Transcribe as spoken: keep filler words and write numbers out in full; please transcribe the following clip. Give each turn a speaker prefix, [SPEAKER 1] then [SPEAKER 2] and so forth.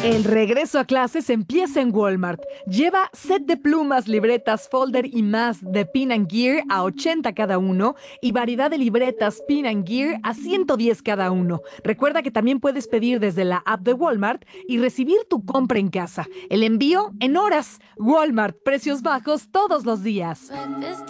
[SPEAKER 1] El regreso a clases empieza en Walmart. Lleva set de plumas, libretas, folder y más de Pin and Gear a ochenta cada uno y variedad de libretas Pin and Gear a ciento diez cada uno. Recuerda que también puedes pedir desde la app de Walmart y recibir tu compra en casa. El envío en horas. Walmart, precios bajos todos los días.